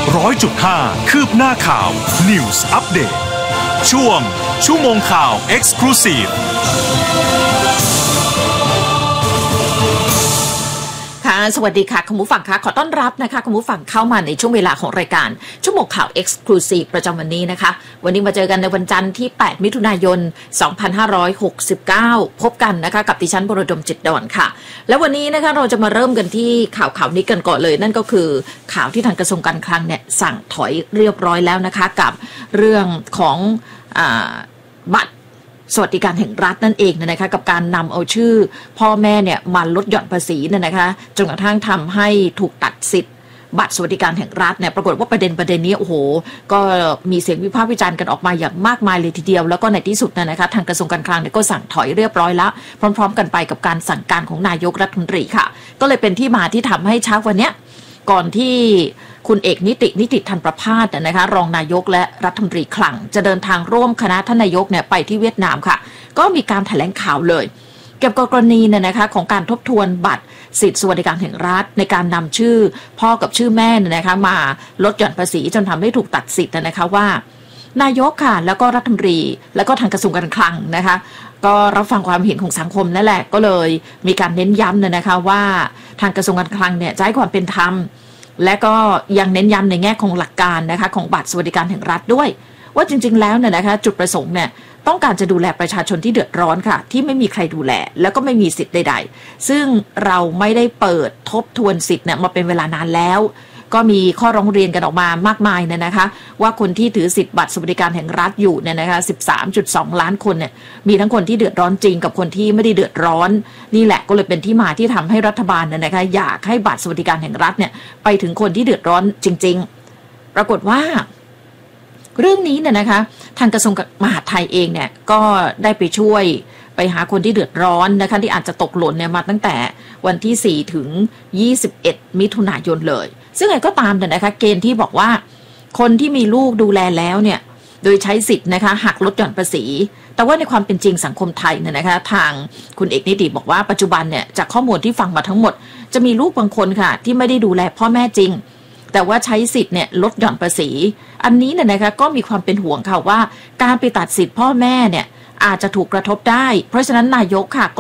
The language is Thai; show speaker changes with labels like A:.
A: 100.5 คืบหน้าข่าว News Update ช่วงชั่วโมงข่าว Exclusive
B: สวัสดีค่ะคุณผู้ฟังค่ะขอต้อนรับนะคะคุณผู้ฟังเข้ามาในช่วงเวลาของรายการชั่วโมงข่าว Exclusive ประจำวันนี้นะคะวันนี้มาเจอกันในวันจันทร์ที่8มิถุนายน2569พบกันนะคะกับดิฉันบรดมจิตดอนค่ะแล้ววันนี้นะคะเราจะมาเริ่มกันที่ข่าวนี้กันก่อนเลยนั่นก็คือข่าวที่ทางกระทรวงการคลังเนี่ยสั่งถอยเรียบร้อยแล้วนะคะกับเรื่องของบัตรสวัสดิการแห่งรัฐนั่นเองนะคะกับการนำเอาชื่อพ่อแม่เนี่ยมาลดหย่อนภาษีนะคะจนกระทั่งทำให้ถูกตัดสิทธิ์บัตรสวัสดิการแห่งรัฐเนี่ยปรากฏว่าประเด็นนี้โอ้โหก็มีเสียงวิพากษ์วิจารณ์กันออกมาอย่างมากมายเลยทีเดียวแล้วก็ในที่สุดนะคะทางกระทรวงการคลังเนี่ยก็สั่งถอยเรียบร้อยแล้วพร้อมๆกันไปกับการสั่งการของนายกรัฐมนตรีค่ะก็เลยเป็นที่มาที่ทำให้เช้าวันนี้ก่อนที่คุณเอกนิติธันประภาสนะคะรองนายกและรัฐมนตรีคลังจะเดินทางร่วมคณะท่านนายกเนี่ยไปที่เวียดนามค่ะก็มีการแถลงข่าวเลยเกี่ยวกับกรณีเนี่ยนะคะของการทบทวนบัตรสิทธิสวัสดิการแห่งรัฐในการนำชื่อพ่อกับชื่อแม่เนี่ยนะคะมาลดหย่อนภาษีจนทำให้ถูกตัดสิทธิ์นะคะว่านายกค่ะแล้วก็รัฐมนตรีแล้วก็ทางกระทรวงการคลังนะคะก็รับฟังความเห็นของสังคมนั่นแหละก็เลยมีการเน้นย้ำนะคะว่าทางกระทรวงการคลังเนี่ยจะให้ความเป็นธรรมและก็ยังเน้นย้ำในแง่ของหลักการนะคะของบัตรสวัสดิการแห่งรัฐด้วยว่าจริงๆแล้วเนี่ยนะคะจุดประสงค์เนี่ยต้องการจะดูแลประชาชนที่เดือดร้อนค่ะที่ไม่มีใครดูแลแล้วก็ไม่มีสิทธิ์ใดๆซึ่งเราไม่ได้เปิดทบทวนสิทธิ์เนี่ยมาเป็นเวลานานแล้วก็มีข้อร้องเรียนกันออกมามากมายเนี่ยนะคะว่าคนที่ถือสิทธิ์บัตรสวัสดิการแห่งรัฐอยู่เนี่ยนะคะ 13.2 ล้านคนเนี่ยมีทั้งคนที่เดือดร้อนจริงกับคนที่ไม่ได้เดือดร้อนนี่แหละก็เลยเป็นที่มาที่ทำให้รัฐบาลเนี่ยนะคะอยากให้บัตรสวัสดิการแห่งรัฐเนี่ยไปถึงคนที่เดือดร้อนจริงๆปรากฏว่าเรื่องนี้เนี่ยนะคะทางกระทรวงมหาดไทยเองเนี่ยก็ได้ไปช่วยไปหาคนที่เดือดร้อนนะคะที่อาจจะตกหล่นเนี่ยมาตั้งแต่วันที่4ถึง21มิถุนายนเลยซึ่งไงก็ตามเนี่ยนะคะเกณฑ์ที่บอกว่าคนที่มีลูกดูแลแล้วเนี่ยโดยใช้สิทธิ์นะคะหักลดหย่อนภาษีแต่ว่าในความเป็นจริงสังคมไทยเนี่ยนะคะทางคุณเอกนิติบอกว่าปัจจุบันเนี่ยจากข้อมูลที่ฟังมาทั้งหมดจะมีลูกบางคนค่ะที่ไม่ได้ดูแลพ่อแม่จริงแต่ว่าใช้สิทธิ์เนี่ยลดหย่อนภาษีอันนี้เนี่ยนะคะก็มีความเป็นห่วงค่ะว่าการไปตัดสิทธิ์พ่อแม่เนี่ยอาจจะถูกกระทบได้เพราะฉะนั้นนายกค่ะ